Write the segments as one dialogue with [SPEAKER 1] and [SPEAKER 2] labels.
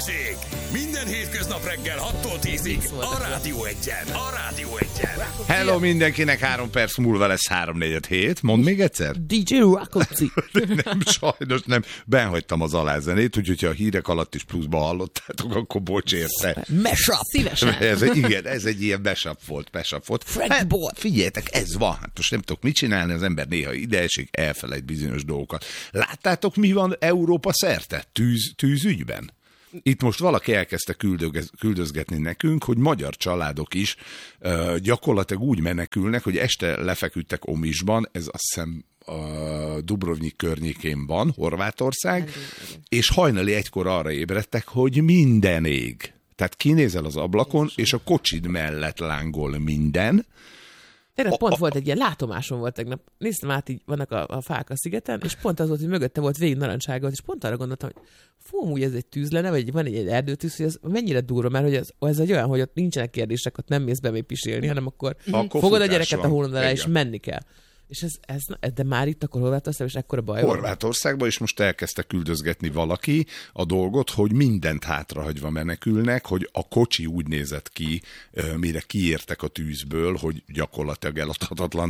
[SPEAKER 1] Balázsék! Minden hétköznap reggel 6-tól 10-ig a Rádió 1-en. A Rádió 1-en.
[SPEAKER 2] Hello mindenkinek, 3 perc múlva lesz 3-4-7. Mondd még egyszer?
[SPEAKER 3] DJ Rakoci.
[SPEAKER 2] Nem, sajnos nem. Benhagytam az alázenét, úgyhogy ha a hírek alatt is pluszba hallottátok, akkor bocs érte.
[SPEAKER 3] Mashup. Szívesen.
[SPEAKER 2] Igen, ez egy ilyen mashup volt.
[SPEAKER 3] French boy.
[SPEAKER 2] Figyeljetek, ez van. Hát most nem tudok mit csinálni, az ember néha ide esik, elfelejt bizonyos dolgokat. Láttátok, mi van Európa szerte tűzügyben? Itt most valaki elkezdte küldözgetni nekünk, hogy magyar családok is gyakorlatilag úgy menekülnek, hogy este lefeküdtek Omisban, ez azt hiszem Dubrovnik környékén van, Horvátország, és hajnali 1-kor arra ébredtek, hogy minden ég. Tehát kinézel az ablakon, és a kocsid mellett lángol minden.
[SPEAKER 3] Tegnap pont volt egy ilyen látomásom volt tegnap. Néztem át, így vannak a fák a szigeten, és pont az volt, hogy mögötte volt végig narancsága, és pont arra gondoltam, hogy úgy ez egy tűz lenne, vagy van egy erdőtűz, hogy ez mennyire durva, mert hogy ez egy olyan, hogy ott nincsenek kérdések, ott nem mész be még pisilni, hanem akkor fogod a gyereket a hónod alá, és menni kell. És de már itt akkor Horvátországban, és ekkora baj van.
[SPEAKER 2] Horvátországban is most elkezdte küldözgetni valaki a dolgot, hogy mindent hátrahagyva menekülnek, hogy a kocsi úgy nézett ki, mire kiértek a tűzből, hogy gyakorlatilag eladhatatlan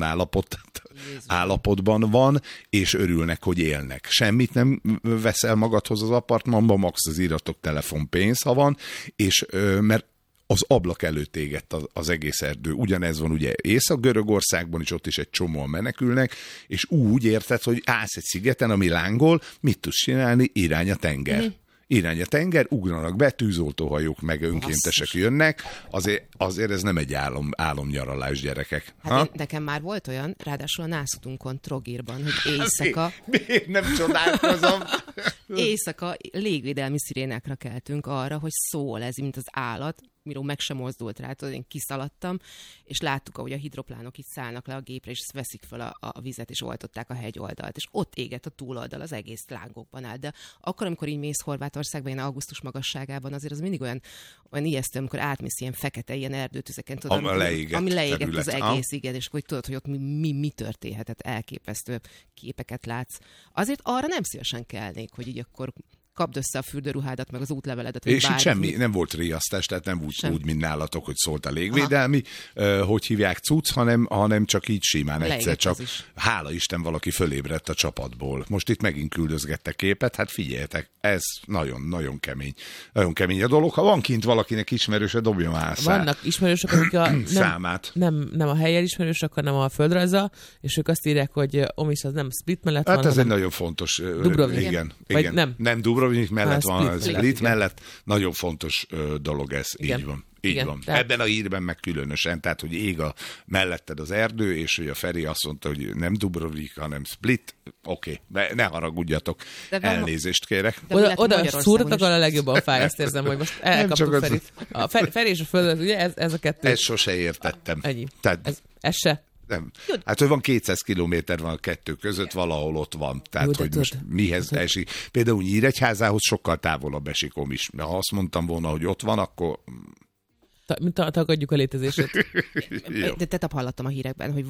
[SPEAKER 2] állapotban van, és örülnek, hogy élnek. Semmit nem veszel magadhoz az apartmanba, max az iratok telefonpénz, ha van, és mert az ablak előtt égett az egész erdő. Ugyanez van ugye Észak-Görögországban is, ott is egy csomóan menekülnek, és úgy érted, hogy állsz egy szigeten, ami lángol, mit tudsz csinálni? Irány a tenger. Irány a tenger, ugranak be, tűzoltóhajók meg önkéntesek jönnek, azért ez nem egy álomnyaralás, gyerekek.
[SPEAKER 4] Hát nekem már volt olyan, ráadásul a Nászutunkon, Trogirban, hogy éjszaka...
[SPEAKER 2] Miért nem csodálkozom?
[SPEAKER 4] Éjszaka légvédelmi szirénákra keltünk arra, hogy szól ez, mint az állat, miről meg sem mozdult rá, tudod, én kiszaladtam, és láttuk, ahogy a hidroplánok itt szállnak le a gépre, és veszik fel a vizet, és oltották a hegyoldalt, és ott égett a túloldal, az egész lángokban áll. De akkor, amikor így mész Horvátországban, ilyen augusztus magasságában, azért az mindig olyan ijesztő, amikor átmész ilyen fekete, ilyen erdőtüzeken, tudod, ami leégett az egész, igen, és hogy tudod, hogy ott mi történhetett, elképesztő képeket látsz. Azért arra nem szívesen kelnék, hogy így akkor kapd össze a fürdőruhádat, meg az útleveledet.
[SPEAKER 2] És itt semmi, nem volt riasztás, tehát nem úgy, mint nálatok, hogy szólt a légvédelmi, hogy hívják cucc, hanem csak így simán egyszer csak. Hála Isten, valaki fölébredt a csapatból. Most itt megint küldözgettek képet, hát figyeljetek, ez nagyon kemény. Nagyon kemény a dolog. Ha van kint valakinek ismerőse, dobja már
[SPEAKER 3] Vannak ismerősök, akik
[SPEAKER 2] számát.
[SPEAKER 3] Nem a helyen ismerősök, hanem a földrajza, és ők azt írják, hogy Omis az nem Split mellett
[SPEAKER 2] hát
[SPEAKER 3] van.
[SPEAKER 2] Hát ez egy nagyon fontos.
[SPEAKER 3] Dubrovnik.
[SPEAKER 2] Igen.
[SPEAKER 3] Nem
[SPEAKER 2] Dubrovnik mellett van, Split mellett. Nagyon fontos dolog ez,
[SPEAKER 3] igen.
[SPEAKER 2] Így van.
[SPEAKER 3] Igen,
[SPEAKER 2] így van.
[SPEAKER 3] Tehát...
[SPEAKER 2] Ebben a hírben meg különösen, tehát, hogy ég melletted az erdő, és hogy a Feri azt mondta, hogy nem Dubrovnik, hanem Split. Oké, ne haragudjatok, elnézést kérek.
[SPEAKER 3] Oda szúrtak a legjobban fáj, azt érzem, hogy most elkaptuk Ferit. A Feri és a Föld, ugye ez a kettő.
[SPEAKER 2] Ezt sose értettem.
[SPEAKER 3] Ennyi.
[SPEAKER 2] Tehát...
[SPEAKER 3] Ez se.
[SPEAKER 2] Nem. Hát, hogy van 200 kilométer van a kettő között, valahol ott van. Tehát,
[SPEAKER 3] jó,
[SPEAKER 2] hogy most mihez esik. Például Nyíregyházához sokkal távolabb esik Omis. Ha azt mondtam volna, hogy ott van, akkor...
[SPEAKER 3] Tagadjuk a létezését.
[SPEAKER 4] De tetap hallottam a hírekben, hogy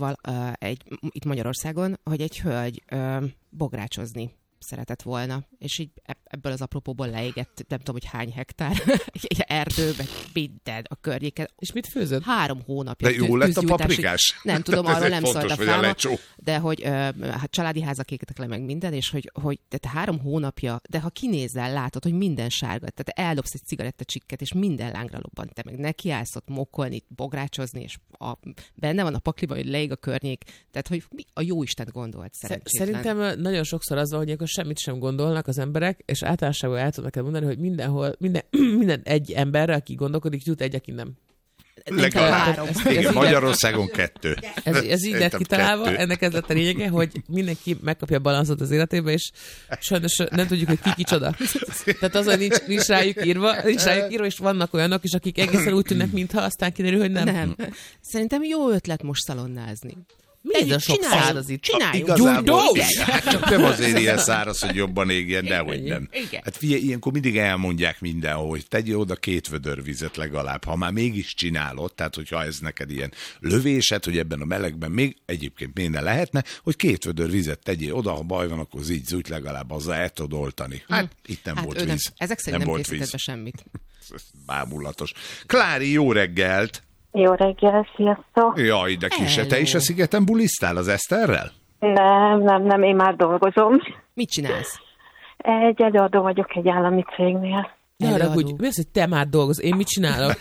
[SPEAKER 4] itt Magyarországon, hogy egy hölgy bográcsozni szeretett volna, és így ebből az apropóból leégett, nem tudom, hogy hány hektár erdőbe, minden a környéken.
[SPEAKER 3] És mit főzött?
[SPEAKER 4] 3 hónapja.
[SPEAKER 2] De jó lett a paprikás?
[SPEAKER 4] Nem tudom, arról nem szólt a fáma,
[SPEAKER 2] lecsó.
[SPEAKER 4] de hogy hát családi házak égtek le meg minden, és hogy tehát 3 hónapja, de ha kinézel, látod, hogy minden sárga, tehát eldobsz egy cigarettacsikket, és minden lángra lobbant, te meg nekiállsz ott mokolni, bográcsozni, és benne van a pakliban, hogy leég a környék, tehát hogy a jóisten gondolt szerencsétlen.
[SPEAKER 3] Szerintem nagyon sokszor az van, hogy akkor semmit sem gondolnak az emberek, és általánosságban el tudnak mondani, hogy minden egy emberre, aki gondolkodik, jut egy, aki nem.
[SPEAKER 2] Legalább 3. Igen, Magyarországon 2.
[SPEAKER 3] Ez így lett kitalálva, ennek ez lett a lényege, hogy mindenki megkapja a balanszot az életébe, és sajnos nem tudjuk, hogy ki kicsoda. Tehát az, hogy nincs rájuk írva, és vannak olyanok is, akik egészen úgy tűnnek, mintha aztán kiderül, hogy nem.
[SPEAKER 4] Szerintem jó ötlet most szalonnázni.
[SPEAKER 3] Mi ez a sok száraz itt?
[SPEAKER 4] Csináljuk.
[SPEAKER 2] Igazából,
[SPEAKER 4] Igen.
[SPEAKER 2] hát csak nem azért ilyen száraz, hogy jobban égjen, dehogy nem.
[SPEAKER 4] Igen.
[SPEAKER 2] Hát figyelj, ilyenkor mindig elmondják mindenhol, hogy tegyél oda 2 vödör vizet legalább, ha már mégis csinálod, tehát hogyha ez neked ilyen lövésed, hogy ebben a melegben még egyébként miért ne lehetne, hogy 2 vödör vizet tegyél oda, ha baj van, akkor zújt legalább azzal el tudod oltani. Hát itt nem volt
[SPEAKER 4] ő
[SPEAKER 2] víz.
[SPEAKER 4] Ezek szerint nem
[SPEAKER 2] volt
[SPEAKER 4] készített be
[SPEAKER 2] víz.
[SPEAKER 4] semmit.
[SPEAKER 2] Bámulatos. Klári, jó reggelt!
[SPEAKER 5] Jó reggel, sziasztok!
[SPEAKER 2] Jaj, de kise, te
[SPEAKER 4] Hello.
[SPEAKER 2] is a szigeten bulisztál az Eszterrel?
[SPEAKER 5] Nem, én már dolgozom.
[SPEAKER 4] Mit csinálsz?
[SPEAKER 5] Egy előadó vagyok egy állami cégnél.
[SPEAKER 3] Ne arra,
[SPEAKER 4] Előadó.
[SPEAKER 3] hogy mi az, hogy te már dolgozol? Én mit csinálok?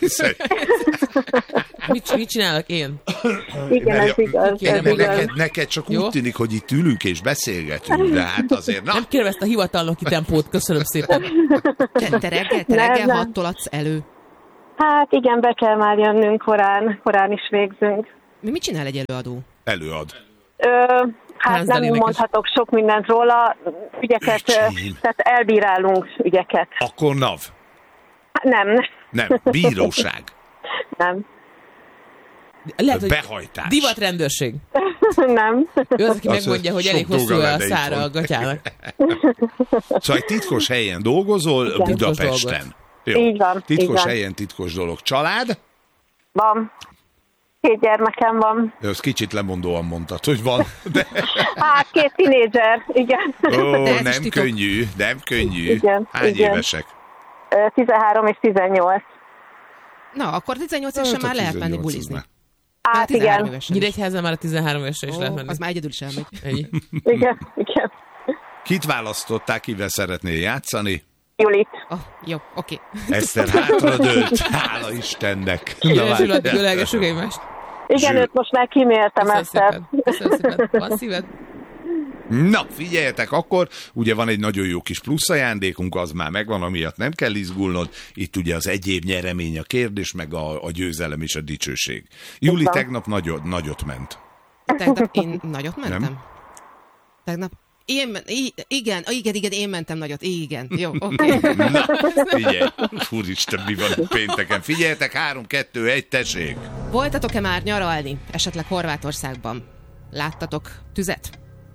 [SPEAKER 3] Mit csinálok én?
[SPEAKER 5] Igen, ez igaz.
[SPEAKER 3] kéne
[SPEAKER 5] Ez
[SPEAKER 3] magad.
[SPEAKER 5] igaz.
[SPEAKER 2] Neked csak
[SPEAKER 3] Jó?
[SPEAKER 2] úgy tűnik, hogy itt ülünk és beszélgetünk, de hát azért, na,
[SPEAKER 3] Nem kérem ezt a hivatalnoki tempót, köszönöm szépen.
[SPEAKER 4] Te reggel
[SPEAKER 5] Nem.
[SPEAKER 4] 6-tól adsz elő.
[SPEAKER 5] Hát igen, be kell már jönnünk korán is végzünk.
[SPEAKER 4] Mit csinál egy előadó?
[SPEAKER 2] előad.
[SPEAKER 5] Hát
[SPEAKER 3] Tánzal
[SPEAKER 5] nem
[SPEAKER 3] énekes.
[SPEAKER 5] mondhatok sok mindent róla, ügyeket,
[SPEAKER 2] Öcsém.
[SPEAKER 5] tehát elbírálunk ügyeket.
[SPEAKER 2] Akkor NAV.
[SPEAKER 5] Hát
[SPEAKER 2] Nem, bíróság.
[SPEAKER 5] nem.
[SPEAKER 3] Lehet, hogy
[SPEAKER 2] Behajtás.
[SPEAKER 3] divatrendőrség.
[SPEAKER 5] Nem.
[SPEAKER 3] Ő az, aki
[SPEAKER 2] Az
[SPEAKER 3] megmondja, hogy
[SPEAKER 2] sok
[SPEAKER 3] elég hosszú
[SPEAKER 2] dolga
[SPEAKER 3] a
[SPEAKER 2] lenne
[SPEAKER 3] szára
[SPEAKER 2] itthon.
[SPEAKER 3] a gatyának.
[SPEAKER 2] Szóval egy titkos helyen dolgozol
[SPEAKER 5] Igen.
[SPEAKER 2] Budapesten. Jó.
[SPEAKER 5] Így van,
[SPEAKER 2] Titkos
[SPEAKER 5] így van.
[SPEAKER 2] helyen titkos dolog. Család?
[SPEAKER 5] Van. 2 gyermekem van.
[SPEAKER 2] Ezt kicsit lemondóan mondtad, hogy van. De,
[SPEAKER 5] Hát 2 tinédzser, igen.
[SPEAKER 2] ó,
[SPEAKER 4] De ez is
[SPEAKER 2] nem
[SPEAKER 4] titok.
[SPEAKER 2] könnyű, nem könnyű.
[SPEAKER 5] Igen,
[SPEAKER 2] Hány
[SPEAKER 5] igen.
[SPEAKER 2] évesek?
[SPEAKER 5] 13 és 18.
[SPEAKER 4] Na, akkor 18 évesen
[SPEAKER 2] Hát a
[SPEAKER 4] már lehet menni
[SPEAKER 2] 18 az
[SPEAKER 4] bulizni.
[SPEAKER 2] már.
[SPEAKER 5] Hát
[SPEAKER 4] 13
[SPEAKER 5] igen,
[SPEAKER 4] évesen is.
[SPEAKER 3] Nyíregyházán már a 13 évesre is lehet menni.
[SPEAKER 4] Az már egyedül is elmegy.
[SPEAKER 3] Ennyi.
[SPEAKER 5] igen.
[SPEAKER 2] Kit választottál, kivel szeretnél játszani?
[SPEAKER 5] Julit.
[SPEAKER 4] Oh, jó, oké.
[SPEAKER 2] Eszter hátradőlt, hála Istennek. Na,
[SPEAKER 3] Zsül, addig
[SPEAKER 2] várjál.
[SPEAKER 3] ölelgessük egymást.
[SPEAKER 5] Igen,
[SPEAKER 2] Zsül.
[SPEAKER 5] őt most már kiméltem
[SPEAKER 3] Köszönöm
[SPEAKER 5] ezt.
[SPEAKER 3] szépen. Köszönöm szépen. Van szíved?
[SPEAKER 2] Na, figyeljetek, akkor ugye van egy nagyon jó kis plusz ajándékunk, az már megvan, amiatt nem kell izgulnod. Itt ugye az egyéb nyeremény a kérdés, meg a győzelem és a dicsőség. Júli
[SPEAKER 5] van.
[SPEAKER 2] tegnap nagyot ment.
[SPEAKER 4] Tegnap én nagyot mentem?
[SPEAKER 2] Nem?
[SPEAKER 4] Tegnap igen, én mentem nagyot. Igen, jó, oké.
[SPEAKER 2] Na, figyelj, úristen, mi van pénteken. Figyeljetek, 3, 2, 1, tessék.
[SPEAKER 4] Voltatok-e már nyaralni? Esetleg Horvátországban? Láttatok tüzet?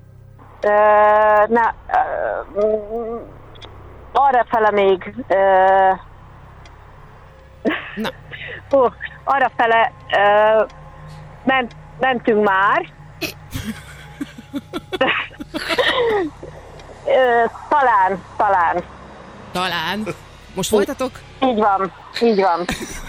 [SPEAKER 5] Arrafele még...
[SPEAKER 4] Na,
[SPEAKER 5] Arrafele mentünk már.
[SPEAKER 4] talán. Most voltatok?
[SPEAKER 5] Így van.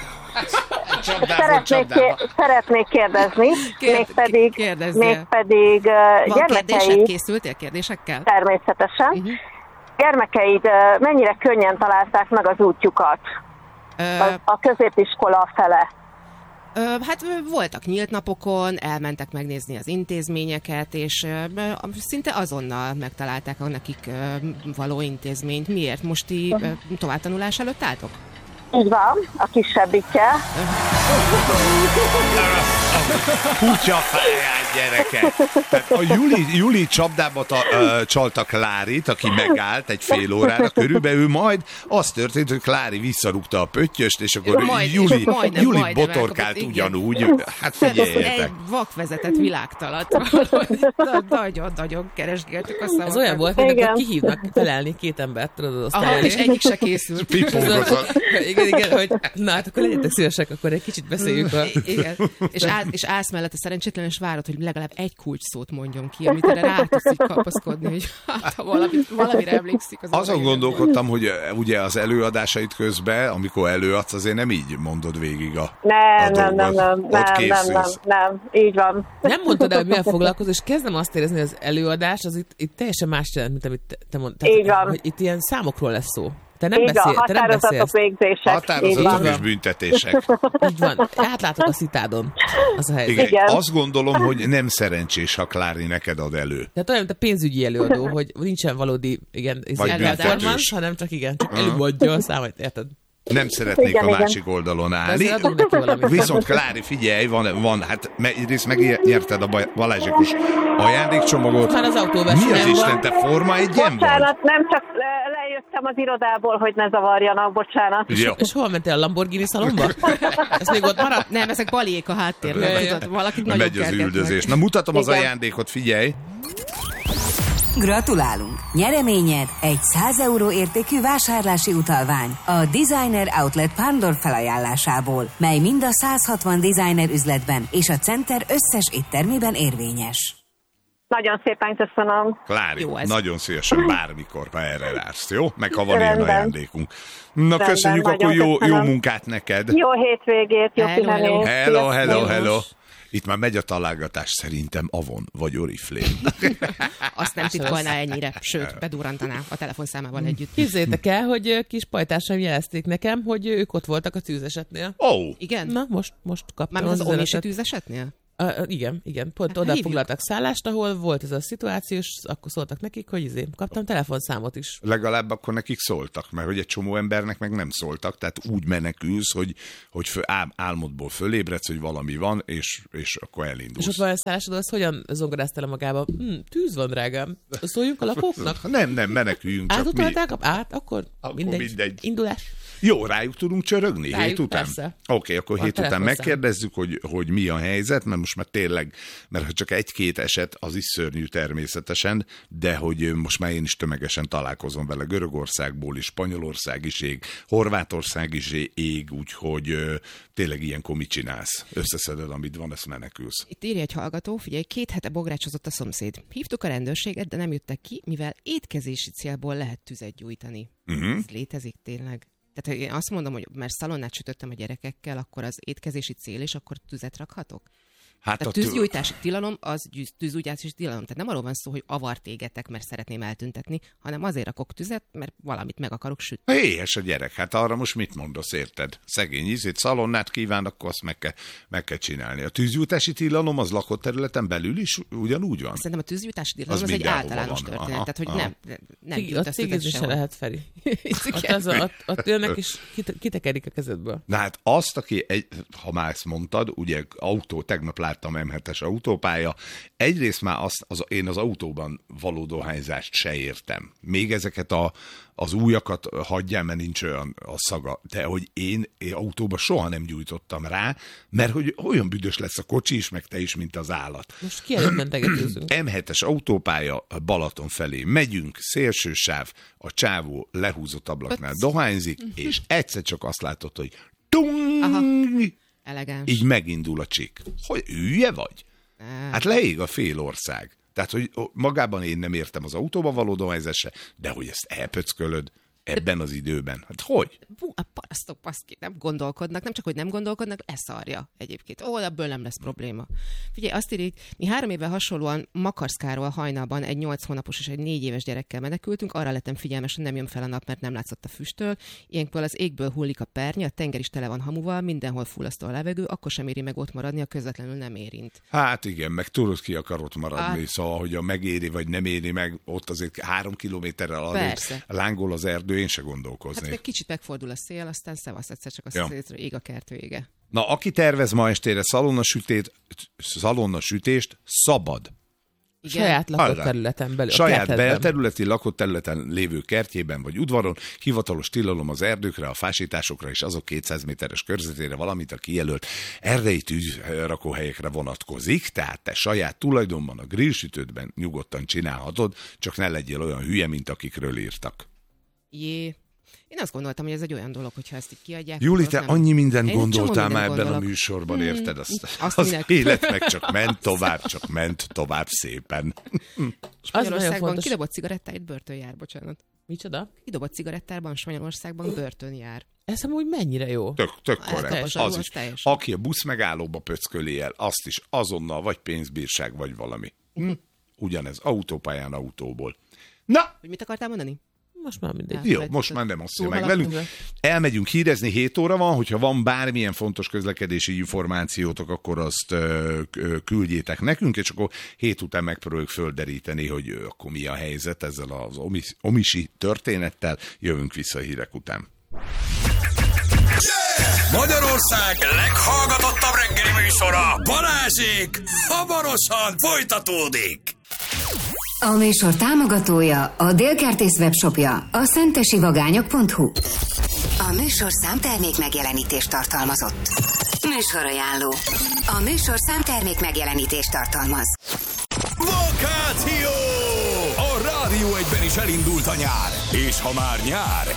[SPEAKER 5] Szeretnék kérdezni,
[SPEAKER 4] kérdezzél.
[SPEAKER 5] mégpedig
[SPEAKER 4] Van kérdésed?
[SPEAKER 5] gyermekeid,
[SPEAKER 4] Készültél kérdésekkel?
[SPEAKER 5] természetesen, gyermekeid mennyire könnyen találták meg az útjukat a középiskola fele?
[SPEAKER 4] Hát voltak nyílt napokon, elmentek megnézni az intézményeket, és szinte azonnal megtalálták a nekik való intézményt. Miért? Most ti továbbtanulás előtt álltok?
[SPEAKER 5] Így van, a kisebbikkel.
[SPEAKER 2] Kutyafáját, gyerekek! Tehát a Juli csapdába csalta Klárit, aki megállt egy fél órára körülbelül, majd az történt, hogy Klári visszarúgta a pöttyöst, és akkor
[SPEAKER 4] Majdnem
[SPEAKER 2] Juli
[SPEAKER 4] elkapott,
[SPEAKER 2] botorkált
[SPEAKER 4] igen.
[SPEAKER 2] ugyanúgy. Hát figyeljetek!
[SPEAKER 4] Egy vakvezetett világtalat. Nagyon keresgéltük a szavakat.
[SPEAKER 3] Ez olyan volt, mint
[SPEAKER 5] Igen.
[SPEAKER 3] akkor kihívnak felelni 2 embert, tudod, azt
[SPEAKER 4] Aha, és egyik se készült.
[SPEAKER 2] Pipógozott.
[SPEAKER 3] Igen, hogy na hát akkor legyetek szívesek, akkor egy kicsit beszéljük a...
[SPEAKER 4] Igen. És állsz mellette szerencsétlen, és várod, hogy legalább egy kulcsszót mondjon ki, amit erre rá tudsz így kapaszkodni, hogy hát, ha valamire emlékszik.
[SPEAKER 2] Azon gondolkodtam, hogy ugye az előadásait közben, amikor előadsz, azért nem így mondod végig a dolgot. Ott készülsz.
[SPEAKER 5] Nem, így van.
[SPEAKER 3] Nem mondtad el, hogy milyen foglalkozol, és kezdem azt érezni, hogy az előadás az itt teljesen más jelent, mint amit te mondtál.
[SPEAKER 5] Így van.
[SPEAKER 3] Hogy itt ilyen számokról lesz szó. Te nem
[SPEAKER 5] Így van,
[SPEAKER 3] te nem
[SPEAKER 5] határozatok,
[SPEAKER 3] beszélsz.
[SPEAKER 5] végzések. Így
[SPEAKER 2] Határozatok
[SPEAKER 5] van.
[SPEAKER 2] és büntetések.
[SPEAKER 3] Így van. Átlátok a szitádon. Az a helyzet.
[SPEAKER 2] Igen.
[SPEAKER 5] Igen.
[SPEAKER 2] Azt gondolom, hogy nem szerencsés, ha Klári neked ad elő.
[SPEAKER 3] Tehát olyan, mint a pénzügyi előadó, hogy nincsen valódi,
[SPEAKER 2] Vagy
[SPEAKER 3] performance,
[SPEAKER 2] büntetős.
[SPEAKER 3] hanem csak előadja a számot, érted?
[SPEAKER 2] Nem szeretnék
[SPEAKER 5] Igen,
[SPEAKER 2] a
[SPEAKER 5] igen.
[SPEAKER 2] másik oldalon állni.
[SPEAKER 3] azért adunk neki valamit.
[SPEAKER 2] Viszont Klári, figyelj, van hát egyrészt megnyerted a Balázsikus ajándékcsomagot.
[SPEAKER 3] Már az autóversenyen
[SPEAKER 2] Mi az
[SPEAKER 3] van.
[SPEAKER 2] Isten, te Forma 1-en vagy?
[SPEAKER 5] Bocsánat, nem csak nekem az irodából, hogy ne zavarjanak, bocsánat.
[SPEAKER 2] Jó.
[SPEAKER 3] És hol mentél, a Lamborghini szalomba? Ez még ott maradt?
[SPEAKER 4] Nem, ezek baliék a háttérben.
[SPEAKER 3] Ja, ja.
[SPEAKER 4] Tudod, valakit nagyon
[SPEAKER 2] Megy az
[SPEAKER 4] kergetnek.
[SPEAKER 2] üldözés. Na, mutatom az
[SPEAKER 5] Igen.
[SPEAKER 2] ajándékot, figyelj!
[SPEAKER 6] Gratulálunk! Nyereményed egy 100 euró értékű vásárlási utalvány a Designer Outlet Pándor felajánlásából, mely mind a 160 designer üzletben és a Center összes éttermében érvényes.
[SPEAKER 5] Nagyon szépen köszönöm.
[SPEAKER 2] Klári,
[SPEAKER 4] Jó ez.
[SPEAKER 2] nagyon szívesen bármikor, ha erre vársz, jó? Meg ha van ilyen
[SPEAKER 5] Rendben.
[SPEAKER 2] ajándékunk. Na, köszönjük,
[SPEAKER 5] nagyon
[SPEAKER 2] akkor jó
[SPEAKER 5] köszönöm.
[SPEAKER 2] munkát neked.
[SPEAKER 5] Jó hétvégét, jó
[SPEAKER 4] Hello,
[SPEAKER 5] pihenést.
[SPEAKER 2] Hello, hello,
[SPEAKER 5] Sziasztok.
[SPEAKER 2] hello. Itt már megy a találgatás, szerintem Avon vagy Oriflame.
[SPEAKER 4] Azt nem titkolná ennyire, sőt, bedurrantaná a telefonszámával együtt.
[SPEAKER 3] Képzeljétek el, hogy kis pajtásaim jelezték nekem, hogy ők ott voltak a tűzesetnél.
[SPEAKER 2] Ó,
[SPEAKER 4] Igen?
[SPEAKER 3] Na, most kaptam
[SPEAKER 4] Mármint az Omisi
[SPEAKER 3] üzenetet.
[SPEAKER 4] tűzesetnél?
[SPEAKER 3] Igen. Pont
[SPEAKER 4] Hát
[SPEAKER 3] oda
[SPEAKER 4] hívjuk.
[SPEAKER 3] foglaltak szállást, ahol volt ez a szituáció, és akkor szóltak nekik, hogy kaptam telefonszámot is.
[SPEAKER 2] legalább akkor nekik szóltak, mert hogy egy csomó embernek meg nem szóltak, tehát úgy menekülsz, hogy álmodból fölébredsz, hogy valami van, és akkor
[SPEAKER 3] És
[SPEAKER 2] elindulsz.
[SPEAKER 3] ott van a szállásod, az hogyan zongoráztál magába? Tűz van, drágám. Szóljunk a lakóknak?
[SPEAKER 2] Nem, meneküljünk, csak mi.
[SPEAKER 3] Átutolták? Akkor mindegy.
[SPEAKER 2] mindegy.
[SPEAKER 3] Indulás.
[SPEAKER 2] Jó, rájuk tudunk csörögni
[SPEAKER 3] Rájuk,
[SPEAKER 2] hét után?
[SPEAKER 3] persze.
[SPEAKER 2] Oké, akkor
[SPEAKER 3] Van
[SPEAKER 2] hét után
[SPEAKER 3] telefonszám.
[SPEAKER 2] megkérdezzük, hogy mi a helyzet, mert most már tényleg, mert ha csak egy-két eset, az is szörnyű természetesen, de hogy most már én is tömegesen találkozom vele, Görögországból is, Spanyolország is ég, Horvátország is ég, úgyhogy tényleg ilyenkor mit csinálsz? Összeszeded, amit van, ezt menekülsz.
[SPEAKER 4] Itt írja egy hallgató, figyelj, 2 hete bográcsozott a szomszéd. Hívtuk a rendőrséget, de nem jöttek ki, mivel étkezési célból lehet tüzet gyújtani. Ez létezik tényleg? Tehát én azt mondom, hogy mert szalonnát sütöttem a gyerekekkel, akkor az étkezési cél, és akkor tüzet rakhatok?
[SPEAKER 2] Hát
[SPEAKER 4] Tehát tűzgyújtási tilalom, az tűzgyújtási tilalom. Tehát nem arról van szó, hogy avart égetek, mert szeretném eltüntetni, hanem azért rakok tüzet, mert valamit meg akarok sütni.
[SPEAKER 2] Éhes a gyerek, hát arra most mit mondasz, érted? Szegény szalonnát kíván, akkor azt meg kell csinálni. A tűzgyújtási tilalom az lakott területen belül is ugyanúgy van?
[SPEAKER 4] Szerintem a tűzgyújtási tilalom
[SPEAKER 2] Az
[SPEAKER 4] az egy
[SPEAKER 2] mindenhol
[SPEAKER 4] általános
[SPEAKER 2] van.
[SPEAKER 4] történet.
[SPEAKER 2] Aha,
[SPEAKER 4] Tehát, hogy
[SPEAKER 2] aha.
[SPEAKER 4] nem
[SPEAKER 3] Ott
[SPEAKER 4] gyújtasz tüzet
[SPEAKER 3] cégezni se
[SPEAKER 4] sehol.
[SPEAKER 3] lehet, Feri. Ott jönnek, és kitekerik a kezedből.
[SPEAKER 2] Na hát azt, aki, ha már ezt mondtad, ugye tegnap láttam M7-es autópálya, egyrészt már én az autóban való dohányzást se értem. Még ezeket az újakat hagyjál, mert nincs olyan a szaga. De hogy én autóba soha nem gyújtottam rá, mert hogy olyan büdös lesz a kocsi is, meg te is, mint az állat.
[SPEAKER 3] Most ki előtt mentegetőzünk.
[SPEAKER 2] M7-es autópálya Balaton felé megyünk, szélső sáv, a csávó lehúzott ablaknál dohányzik, és egyszer csak azt látod, hogy tung!
[SPEAKER 4] Elegáns.
[SPEAKER 2] Így megindul a csik. Hogy hülye vagy? Hát leég a fél ország. Tehát, hogy magában én nem értem az autóba való dohányzásra, de hogy ezt elpöckölöd ebben az időben. Hát hogy?
[SPEAKER 4] A parasztok paszki nem gondolkodnak, nem csak, hogy nem gondolkodnak, leszarja egyébként. Ebből nem lesz probléma. Figyelj, azt írjuk, mi 3 évvel hasonlóan Makarszkáról hajnalban egy 8 hónapos és egy 4 éves gyerekkel menekültünk, arra lettem figyelmes, hogy nem jön fel a nap, mert nem látszott a füsttől. Ilyenkor az égből hullik a pernye, a tenger is tele van hamuval, mindenhol fullasztó a levegő, akkor sem éri meg ott maradni, a közvetlenül nem érint.
[SPEAKER 2] Hát igen, meg tudod, ki akar ott maradni, szóval, hogy a megéri vagy nem éri meg, ott azért 3 kilométerrel arrébb lángol az erdő, én se gondolkoznék.
[SPEAKER 4] Hát meg kicsit megfordul a szél, aztán szevasz egyszer csak azt hiszed, hogy ég a kert vége.
[SPEAKER 2] Na, aki tervez ma estére szalonnasütést, szabad.
[SPEAKER 3] Igen. Saját lakott területen belül.
[SPEAKER 2] Saját belterületi lakott területen lévő kertjében vagy udvaron, hivatalos tilalom az erdőkre, a fásításokra és azok 200 méteres körzetére, valamint a kijelölt erdei tűzrakóhelyekre vonatkozik, tehát te saját tulajdonban a grillsütődben nyugodtan csinálhatod, csak ne legyél olyan hülye, mint akikről írtak.
[SPEAKER 4] Én azt gondoltam, hogy ez egy olyan dolog, hogyha ezt így kiadják.
[SPEAKER 2] Júli, te
[SPEAKER 4] nem...
[SPEAKER 2] annyi mindent gondoltál már ebben a műsorban, érted? Az élet meg csak ment tovább szépen.
[SPEAKER 4] Spanyolországban kidobott cigarettáit börtön jár, bocsánat.
[SPEAKER 3] Micsoda?
[SPEAKER 4] Kidobott cigarettában Spanyolországban börtön jár.
[SPEAKER 3] Ez amúgy mennyire jó?
[SPEAKER 2] Tök korrekt. Az is. Aki a busz megállóba pöcköli el, azt is azonnal vagy pénzbírság, vagy valami. Ugyanez autópályán autóból. Na!
[SPEAKER 4] Hogy mit akartál mondani?
[SPEAKER 3] Most már mindegy.
[SPEAKER 2] Jó, most már nem osztja meg velünk. Elmegyünk hírezni, 7 óra van, hogyha van bármilyen fontos közlekedési információtok, akkor azt küldjétek nekünk, és akkor 7 után megpróbáljuk földeríteni, hogy akkor mi a helyzet ezzel az omisi történettel. Jövünk vissza a hírek után.
[SPEAKER 1] Magyarország leghallgatottabb reggeli műsora, Balázsék, hamarosan folytatódik.
[SPEAKER 6] A műsor támogatója, a Délkertész webshopja, a szentesivagányok.hu. A műsor számtermék megjelenítést tartalmazott. Műsorajánló. A műsor számtermék megjelenítést tartalmaz.
[SPEAKER 1] Vakáció! A Rádió 1-ben is elindult a nyár. És ha már nyár,